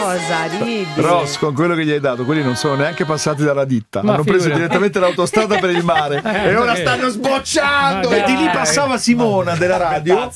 cosa? Ridi. Ross, con quello che gli hai dato, quelli non sono neanche passati dalla ditta. Hanno preso direttamente l'autostrada per il mare e ora stanno sbocciando. E di lì passava Simona della radio.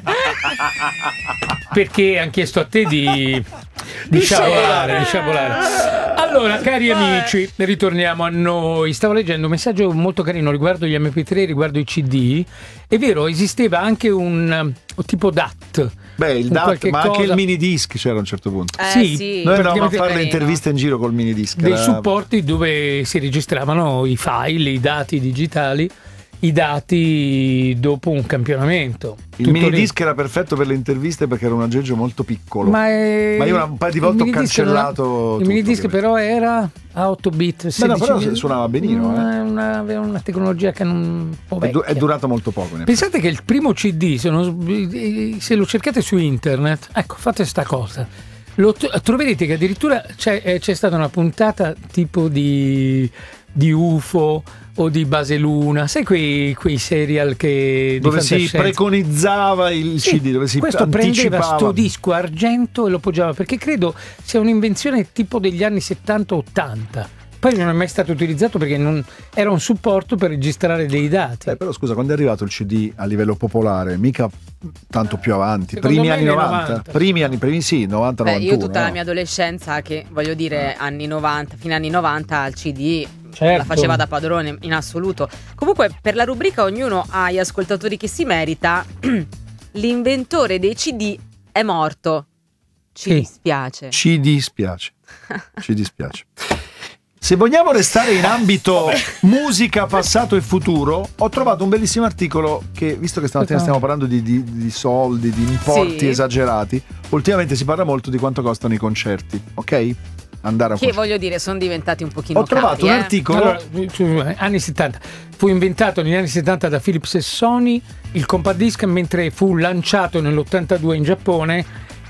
Perché hanno chiesto a te di sciabolare. Allora, cari amici, ritorniamo a noi. Stavo leggendo un messaggio molto carino riguardo gli MP3, riguardo i CD. È vero, esisteva anche un tipo DAT. Beh, il DAT, ma anche il mini disc c'era a un certo punto. Sì. Noi andavamo a fare le interviste in giro col mini disc. Dei supporti dove si registravano i file, i dati digitali, i dati dopo un campionamento. Il mini disc era perfetto per le interviste perché era un aggeggio molto piccolo. Ma io un paio di volte ho cancellato. Il mini disc però era a 8 bit. Però suonava benino. Aveva una tecnologia che non un po' vecchia. È durato molto poco. Pensate che il primo CD, se lo cercate su internet, ecco, fate sta cosa. Troverete che addirittura c'è stata una puntata tipo di UFO o di Base Luna, sai quei serial che dove si preconizzava il CD, dove si questo anticipava. Prendeva sto disco argento e lo poggiava, perché credo sia un'invenzione tipo degli anni 70-80. Poi non è mai stato utilizzato perché non era un supporto per registrare dei dati. Però scusa, quando è arrivato il CD a livello popolare, mica tanto più avanti, Secondo primi me anni 90. Primi sì, 90 91. Io tutta la mia adolescenza, che voglio dire anni 90, fine anni 90, al CD la faceva da padrone in assoluto. Comunque, per la rubrica Ognuno ha gli ascoltatori che si merita, l'inventore dei CD è morto. Ci dispiace. Se vogliamo restare in ambito musica, passato e futuro, ho trovato un bellissimo articolo che, visto che stamattina stiamo parlando di soldi, di importi esagerati, ultimamente si parla molto di quanto costano i concerti, ok? Che voglio dire, sono diventati un pochino cari. Ho trovato un articolo. Anni 70. Fu inventato negli anni 70 da Philips e Sony il compact disc, mentre fu lanciato nell'82 in Giappone.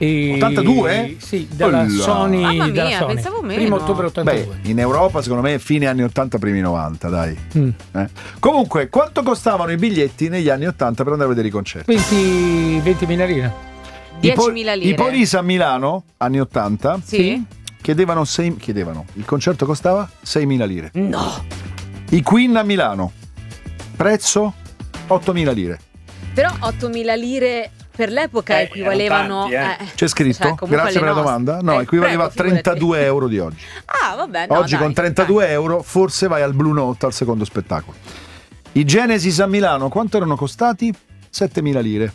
82? Sì, dalla Sony. Mamma mia, pensavo meno. 1 ottobre 82. In Europa secondo me fine anni 80, primi 90, dai. Comunque, quanto costavano i biglietti negli anni 80 per andare a vedere i concerti? 20.000 lire. 10.000 lire. I Police a Milano, anni 80. Sì. Chiedevano, il concerto costava 6.000 lire. No. I Queen a Milano, prezzo 8.000 lire. Però 8.000 lire per l'epoca equivalevano tanti, C'è scritto? Grazie per la domanda. No, equivaleva a 32 euro di oggi. Ah, vabbè, no, oggi con 32 euro forse vai al Blue Note al secondo spettacolo. I Genesis a Milano quanto erano costati? 7.000 lire.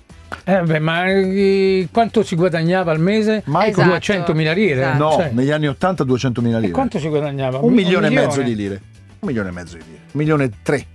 Ma quanto si guadagnava al mese? 200.000 lire? Esatto. No, negli anni 80 200.000 lire. E quanto si guadagnava? 1,5 milioni di lire. 1,5 milioni di lire. 1,3 milioni.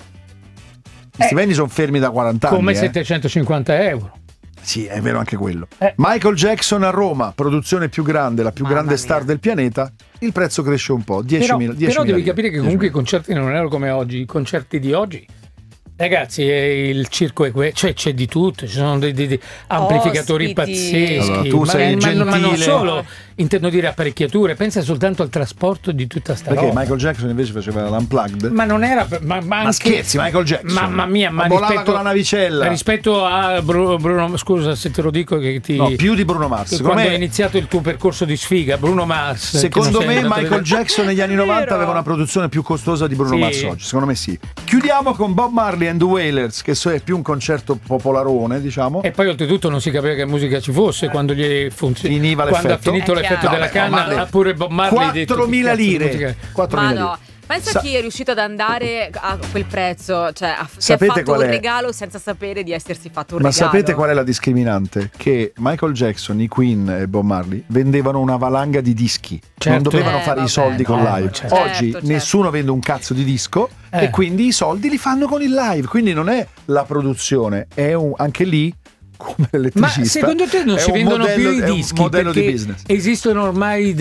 Gli stipendi sono fermi da 40 anni. Come 750 euro. Sì, è vero anche quello. Michael Jackson a Roma, produzione più grande, la più grande star del pianeta. Il prezzo cresce un po', 10.000. Però devi capire che comunque i concerti non erano come oggi. I concerti di oggi, ragazzi, il circo è cioè c'è di tutto, ci sono dei amplificatori pazzeschi. Allora, tu sei gentile. Ma non solo, intendo dire apparecchiature, pensa soltanto al trasporto di tutta sta roba. Perché Michael Jackson invece faceva l'unplugged? Ma non era ma anche, scherzi, Michael Jackson. Mamma mia, ma volava con la navicella. Rispetto a Bruno, scusa se te lo dico che No, più di Bruno Mars. Quando hai iniziato il tuo percorso di sfiga, Bruno Mars. Secondo me Michael Jackson negli anni 90 aveva una produzione più costosa di Bruno Mars oggi, secondo me sì. Chiudiamo con Bob Marley and the Wailers, che è più un concerto popolarone, diciamo. E poi oltretutto non si capiva che musica ci fosse quando gli finiva l'effetto. Quando ha finito l'effetto della canna, pure Bob Marley 4.000 lire. 4.000 lire. Pensa chi è riuscito ad andare a quel prezzo, cioè si è Sapete fatto un qual è? regalo senza sapere di essersi fatto un Ma regalo. sapete qual è la discriminante? Che Michael Jackson, i Queen e Bob Marley vendevano una valanga di dischi, non dovevano fare i soldi con live. Oggi nessuno vende un cazzo di disco e quindi i soldi li fanno con il live, quindi non è la produzione, è anche lì come l'elettricista. Ma secondo te non si vendono più i dischi? È un modello di perché business. Esistono ormai